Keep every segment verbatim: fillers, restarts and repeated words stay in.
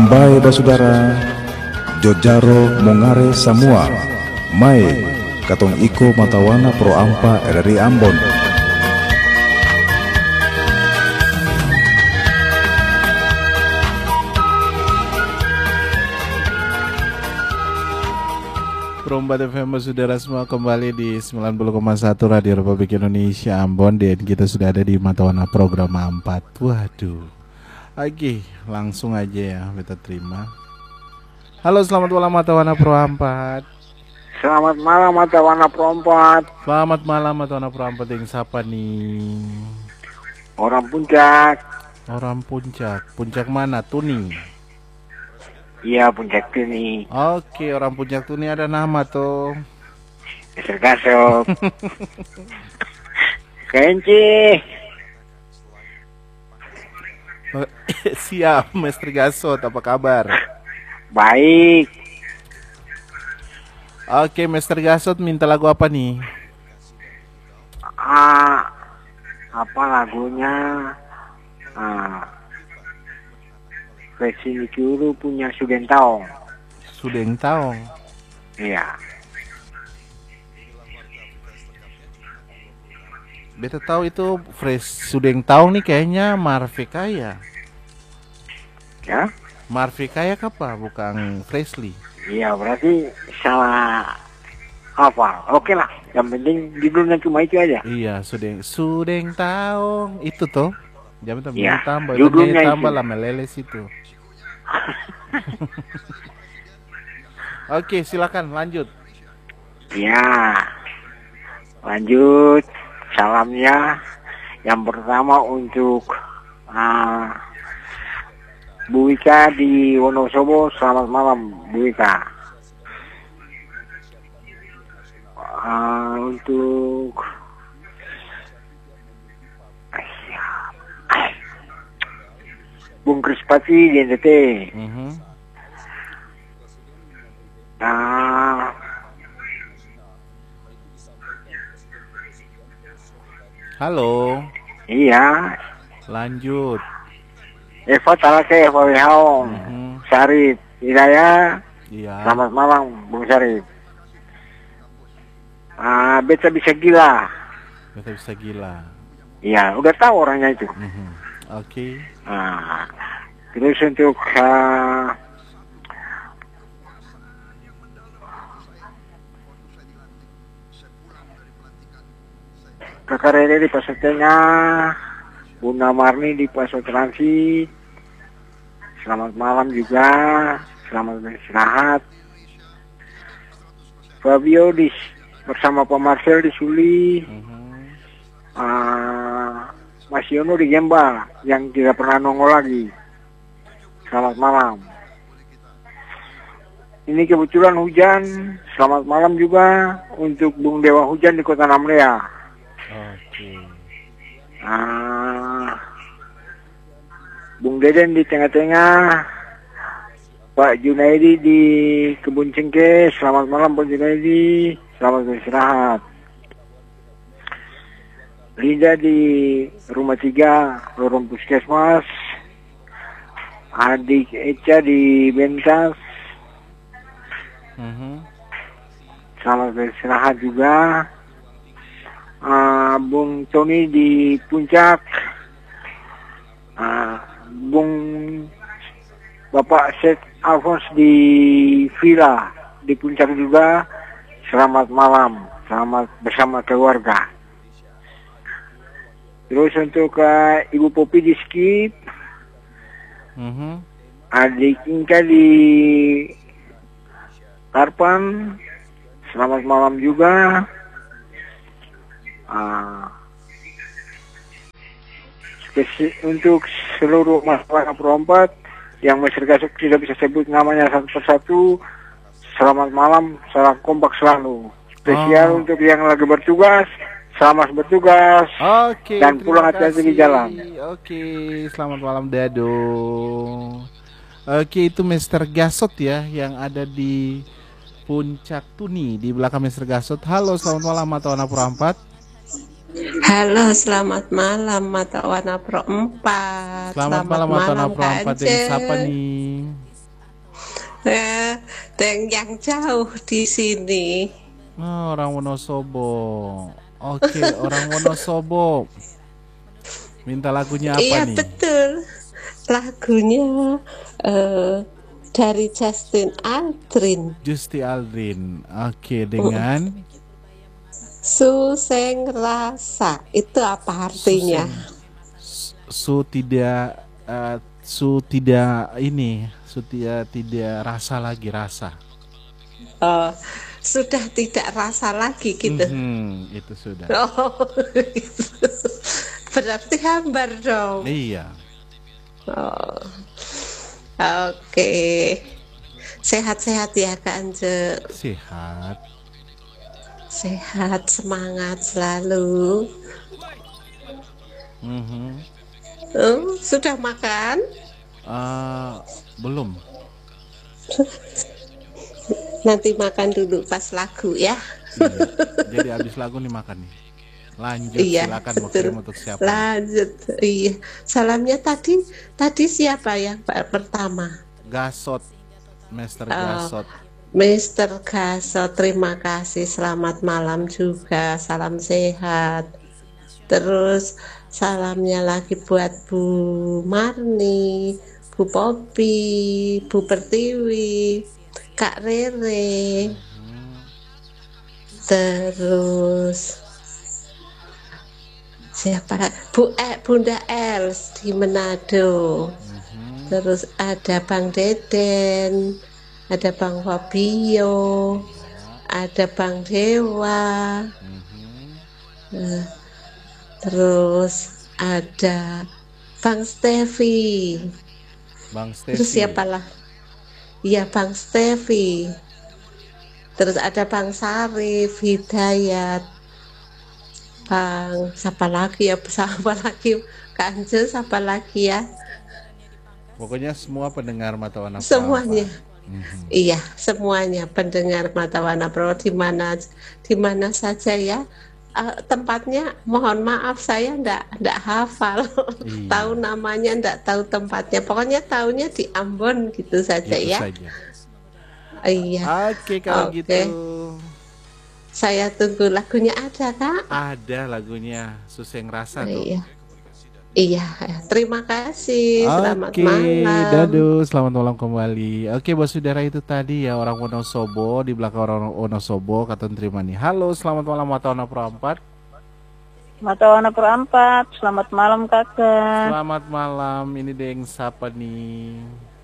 Sambai da saudara Jojaro Mongare Samua Mai katong iko matawana pro ampa dari Ambon. Perombat F M saudara semua kembali di sembilan puluh koma satu Radio Republik Indonesia Ambon. Dan kita sudah ada di Matawana program empat. Waduh. Oke, langsung aja ya kita terima. Halo, selamat malam Matawana Pro empat. Selamat malam Matawana Pro empat. Selamat malam Matawana Pro empat. Yang siapa nih? Orang Puncak. Orang Puncak. Puncak mana? Tuni. Iya, Puncak Tuni. Oke, orang Puncak Tuni ada nama tuh. Mister Gasok. Kenci. Siap, Mister Gasot, apa kabar? Baik. Oke, Mister Gasot minta lagu apa nih? Ah, apa lagunya? Ah. Versi Nikuru punya Sudeng Taong. Sudeng Taong. Iya. Beta tahu itu Fresh Sudeng Taong nih kayaknya Marvika ya. Ya? Marvika ya apa? Bukan Freshly. Iya, berarti salah hafal. Oke lah, yang penting judulnya cuma itu aja. Iya, Sudeng Sudeng Taong itu toh. Jangan tambah ya, tambah, judulnya tambah itu. lah meleles itu. Oke, silakan lanjut. Ya, lanjut. Salamnya yang pertama untuk uh, Bu Wika di Wonosobo. Selamat malam Bu Wika. Uh, untuk Bung Krispati di N T T. Mm-hmm. Nah, halo. iya. Lanjut. Eva Talake, Eva Wihong, Mm-hmm. Sarip, Hidayah. Iya. Selamat malam, Bung Sarip. Ah, beta bisa gila. Beta bisa gila. Iya, udah tahu orangnya itu. Mm-hmm. Oke. Okay. Nah, terus untuk uh, Kakak Rere di Pasar Tengah, Bunda Marni di Pasar Transit. Selamat malam juga, selamat beristirahat. Fabio di bersama Pak Marcel di Suli. Mm-hmm. uh, Mas Yono di Gemba yang tidak pernah nongol lagi. Selamat malam. Ini kebetulan hujan. Selamat malam juga untuk Bung Dewa Hujan di Kota Namrea. Oke. Ah, Bung Deden di tengah-tengah. Pak Junaidi di Kebun Cengkeh. Selamat malam Pak Junaidi. Selamat beristirahat. Linda di rumah tiga, lorong puskesmas. Adik Eca di Bentas. Mm-hmm. Selamat beristirahat juga. Uh, Bung Tony di Puncak. Uh, Bung Bapak Syed Alphonse di Villa di Puncak juga. Selamat malam. Selamat bersama keluarga. Terus untuk uh, Ibu Popi di Skip. Mm-hmm. Adik Inka di Karpan. Selamat malam juga. Uh, spesi- untuk seluruh masyarakat perompat yang masyarakat tidak bisa sebut namanya satu persatu. Selamat malam, salam kompak selalu. Spesial Oh. untuk yang lagi bertugas. Selamat bertugas. Oke. Dan pulang terima hati-hati di kasih. jalan. Oke, selamat malam Dado. Oke, itu Mister Gasot ya yang ada di Puncak Tuni di belakang Mister Gasot. Halo, selamat malam Matawana Pro empat. Halo, selamat malam Matawana Pro empat. Selamat, malam Matawana Pro empat. Dari siapa nih? Eh, dan yang jauh di sini. Oh, orang Wonosobo. Oke, orang Wonosobo. Minta lagunya apa Iya nih? betul. Lagunya eh, dari Justin Aldrin. Justi Aldrin. Oke, dengan Suseng rasa. Itu apa artinya? Suseng. Su tidak eh, su tidak ini, su tidak tidak rasa lagi rasa. Oh, sudah tidak rasa lagi gitu. Mhm, itu sudah. Oh, gitu. Berarti hambar dong. Iya. Oh, oke. Sehat-sehat ya Kak Anje. Sehat. Sehat, semangat selalu. Mhm. Oh, sudah makan? Uh, belum. Nanti makan dulu pas lagu ya. Iya. Jadi habis lagu nih makan nih. Lanjut, Iya, silakan mau betul. kirim untuk siapa? Lanjut. Iya. Salamnya tadi tadi siapa yang Pak pertama? Gasot, Master Oh, Gasot. mister Gaso, terima kasih. Selamat malam juga. Salam sehat. Terus salamnya lagi buat Bu Marni, Bu Popi, Bu Pertiwi, Kak Rere. Terus siapa lagi? Bu eh, Bunda Els di Manado. Terus ada Bang Deden, ada Bang Fabio, ada Bang Dewa. Eh, terus ada Bang Stevi. Bang Terus Stevi. siapa lah? Iya Bang Stevi. Terus ada Bang Sarif, Hidayat, Bang siapa lagi ya? Siapa lagi? Kak Anje, siapa lagi ya? Pokoknya semua pendengar Mata Warna Semuanya. Mhm. Iya, semuanya pendengar Mata Warna Pro di mana di mana saja ya. Uh, tempatnya mohon maaf saya ndak ndak hafal. Iya. Tahu namanya ndak tahu tempatnya. Pokoknya tahunya di Ambon gitu saja Gitu ya. saja. Iya. Oke, kalau Oke. gitu. Saya tunggu lagunya ada Kak. Ada lagunya Suseng Rasa tuh. Iya. Iya, terima kasih. Selamat Oke, malam. daduh, selamat malam kembali. Oke, bos saudara itu tadi ya orang Wonosobo, di belakang orang Wonosobo kata terima nih. Halo, selamat malam Mata Warna Pro empat. Mata Warna Pro empat, selamat malam kakak. Selamat malam, ini Deng siapa nih?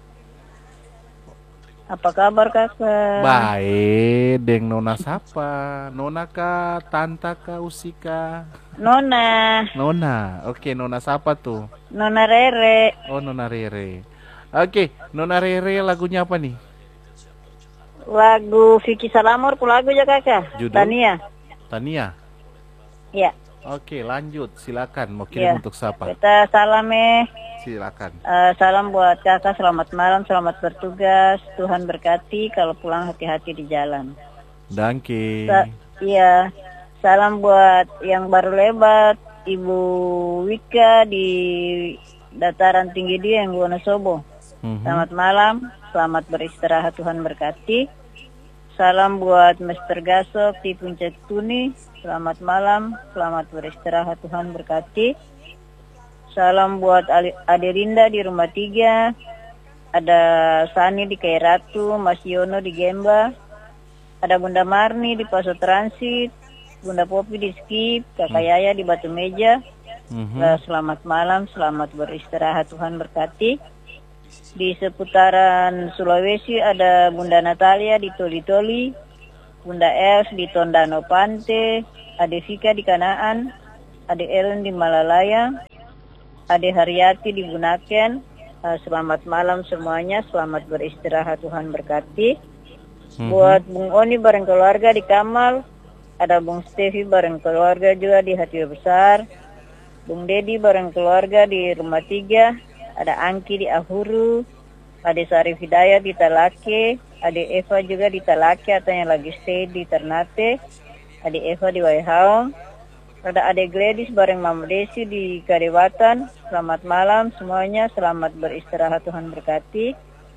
Apa kabar kakak? Baik, Deng Nona siapa? Nona kah, Tanta kah, Usika? Nona. Nona, oke, Nona siapa tuh? Nona Rere. Oh, Nona Rere. Oke, Nona Rere lagunya apa nih? Lagu Vicky Salamor pun lagu ya kakak. Judul? Tania. Tania. Ya. Oke, lanjut, silakan. Mau kirim Ya. untuk siapa? Kita salame. Silakan. Uh, salam buat kakak, selamat malam, selamat bertugas. Tuhan berkati, kalau pulang hati-hati di jalan. Danke. Sa- iya. Salam buat yang baru lebat, Ibu Wika di dataran tinggi dia yang Wonosobo. Mhm. Selamat malam, selamat beristirahat, Tuhan berkati. Salam buat mister Gasok di Puncak Tuni. Selamat malam, selamat beristirahat, Tuhan berkati. Salam buat Ali- Adelinda di Rumah Tiga. Ada Sani di Kairatu, Mas Yono di Gemba. Ada Bunda Marni di Paso Transit, Bunda Popi di Skip, Kakak Yaya di Batu Meja. Mhm. Eh, Selamat malam, selamat beristirahat, Tuhan berkati. Di seputaran Sulawesi ada Bunda Natalia di Toli-Toli, Bunda Els di Tondano Pante, Ade Vika di Kanaan, Ade Ellen di Malalaya, Ade Haryati di Bunaken. Eh, Selamat malam semuanya, selamat beristirahat, Tuhan berkati. Mhm. Buat Bung Oni bareng keluarga di Kamal, ada Bung Stevi bareng keluarga juga di Hati Besar, Bung Dedi bareng keluarga di Rumah Tiga, ada Angki di Ahuru, ada Sarif Hidayat di Talake, ada Eva juga di Talake atau yang lagi stay di Ternate, ada Eva di Waihaong, ada Ade Gladys bareng Mama Desi di Kadewatan. Selamat malam semuanya, selamat beristirahat, Tuhan berkati.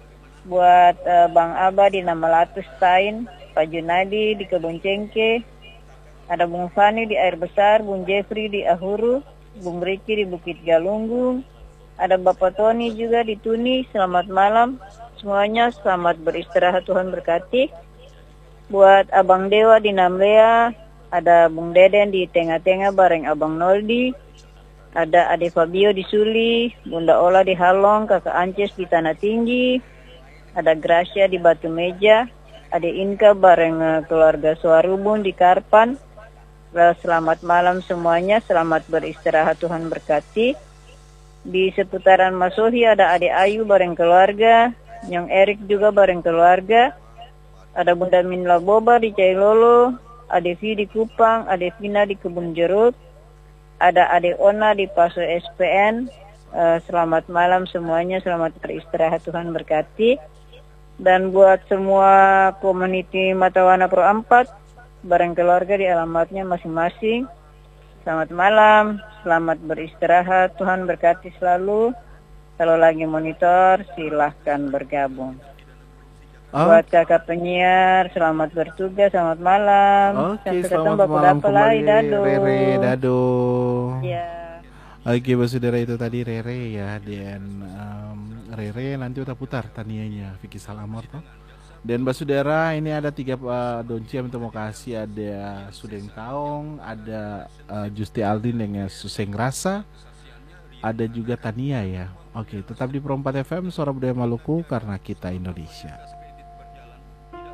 buat uh, Bang Aba di Namalatus Tain, Pak Junadi di Kebun Cengke, ada Bung Fani di Air Besar, Bung Jeffrey di Ahuru, Bung Riki di Bukit Galunggung, ada Bapak Tony juga di Tuni. Selamat malam semuanya, selamat beristirahat, Tuhan berkati. Buat Abang Dewa di Namlea, ada Bung Deden di Tengah-Tengah bareng Abang Noldi, ada Ade Fabio di Suli, Bunda Ola di Halong, Kakak Ances di Tanah Tinggi, ada Gracia di Batu Meja, Ade Inka bareng uh, keluarga Suarubun di Karpan. Selamat malam semuanya, selamat beristirahat, Tuhan berkati. Di seputaran Masohi ada Ade Ayu bareng keluarga, Nyong Erik juga bareng keluarga, ada Bunda Minla Boba di Cailolo, Ade Vi di Kupang, Ade Vina di Kebun Jeruk, ada Ade Ona di Paso S P N. Uh, selamat malam semuanya, selamat beristirahat, Tuhan berkati. Dan buat semua community Matawana Pro empat bareng keluarga di alamatnya masing-masing, selamat malam, selamat beristirahat, Tuhan berkati selalu. Kalau lagi monitor silahkan bergabung. Oh. Buat kakak penyiar, selamat bertugas, selamat malam. Oke, selamat malam kembali Dado. Rere, Dado. Ya. Oke, saudara, itu tadi Rere ya. Dan um, Rere nanti udah putar tanianya Vicky Salamor toh. Dan Basudara, ini ada tiga uh, donci yang mau kasih. Ada Sudeng Taong, ada uh, Justi Aldin dengan Suseng Rasa, ada juga Tania ya. Oke, tetap di Pro empat F M, Suara Budaya Maluku, karena kita Indonesia.